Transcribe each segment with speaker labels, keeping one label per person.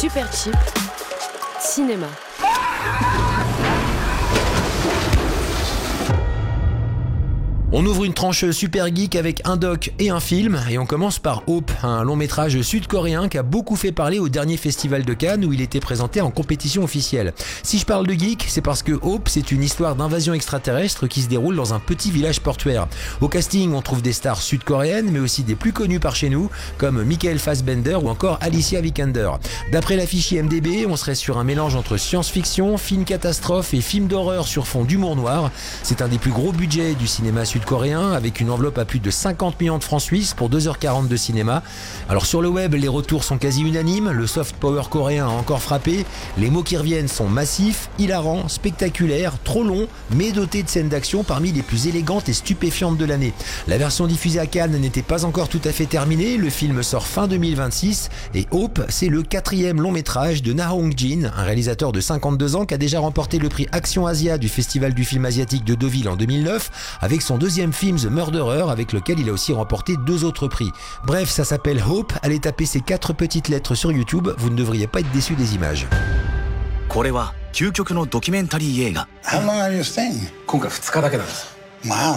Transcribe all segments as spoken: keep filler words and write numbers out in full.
Speaker 1: Super Cheap, cinéma.
Speaker 2: On ouvre une tranche super geek avec un doc et un film, et on commence par Hope, un long métrage sud-coréen qui a beaucoup fait parler au dernier festival de Cannes où il était présenté en compétition officielle. Si je parle de geek, c'est parce que Hope, c'est une histoire d'invasion extraterrestre qui se déroule dans un petit village portuaire. Au casting, on trouve des stars sud-coréennes, mais aussi des plus connus par chez nous, comme Michael Fassbender ou encore Alicia Vikander. D'après l'affiche I M D B, on serait sur un mélange entre science-fiction, film catastrophe et film d'horreur sur fond d'humour noir. C'est un des plus gros budgets du cinéma sud-coréen, avec une enveloppe à plus de cinquante millions de francs suisses pour deux heures quarante de cinéma. Alors sur le web, les retours sont quasi unanimes, le soft power coréen a encore frappé, les mots qui reviennent sont massifs, hilarants, spectaculaires, trop longs, mais dotés de scènes d'action parmi les plus élégantes et stupéfiantes de l'année. La version diffusée à Cannes n'était pas encore tout à fait terminée, le film sort fin deux mille vingt-six, et Hope, c'est le quatrième long métrage de Na Hong-jin, un réalisateur de cinquante-deux ans qui a déjà remporté le prix Action Asia du Festival du film asiatique de Deauville en deux mille neuf, avec son deuxième film The Murderer, avec lequel il a aussi remporté deux autres prix. Bref, ça s'appelle Hope, allez taper ces quatre petites lettres sur YouTube, vous ne devriez pas être déçus des images.
Speaker 3: How long
Speaker 4: are you staying? Wow.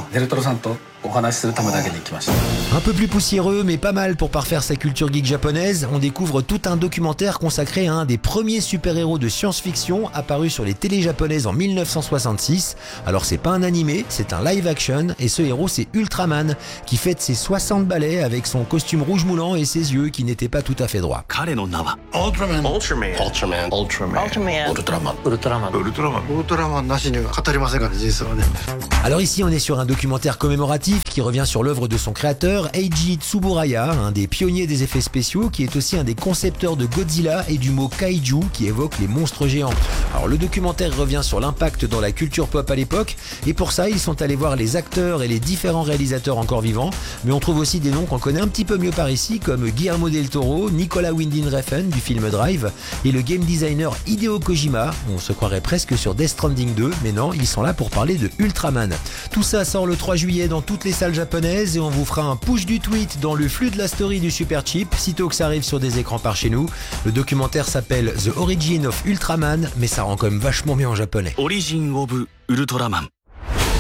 Speaker 2: Un peu plus poussiéreux, mais pas mal pour parfaire sa culture geek japonaise, on découvre tout un documentaire consacré à un des premiers super-héros de science-fiction apparu sur les télés japonaises en mille neuf cent soixante-six. Alors c'est pas un animé, c'est un live-action, et ce héros c'est Ultraman, qui fête ses soixante balais avec son costume rouge moulant et ses yeux qui n'étaient pas tout à fait droits.
Speaker 4: Ultraman.
Speaker 3: Ultraman.
Speaker 4: Ultraman.
Speaker 3: Ultraman.
Speaker 4: Ultraman.
Speaker 3: Ultraman.
Speaker 4: Ultraman. Ultraman.
Speaker 2: Alors ici on est sur un documentaire commémoratif qui revient sur l'œuvre de son créateur Eiji Tsuburaya, un des pionniers des effets spéciaux qui est aussi un des concepteurs de Godzilla et du mot kaiju qui évoque les monstres géants. Alors le documentaire revient sur l'impact dans la culture pop à l'époque, et pour ça ils sont allés voir les acteurs et les différents réalisateurs encore vivants, mais on trouve aussi des noms qu'on connaît un petit peu mieux par ici comme Guillermo del Toro, Nicolas Winding Refn du film Drive et le game designer Hideo Kojima. On se croirait presque sur Death Stranding deux, mais non, ils sont là pour parler de Ultraman. Tout ça sort le trois juillet dans toutes les salles japonaises et on vous fera un push du tweet dans le flux de la story du Super Cheap sitôt que ça arrive sur des écrans par chez nous. Le documentaire s'appelle The Origin of Ultraman, mais ça rend quand même vachement mieux en japonais.
Speaker 3: Origin of Ultraman.